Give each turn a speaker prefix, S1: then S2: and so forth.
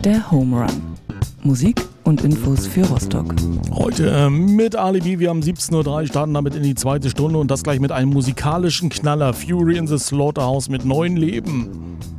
S1: Der Home Run. Musik und Infos für Rostock.
S2: Heute mit Alibi, wir haben 17.03 Uhr, starten damit in die zweite Stunde und das gleich mit einem musikalischen Knaller. Fury in the Slaughterhouse mit 9 Leben.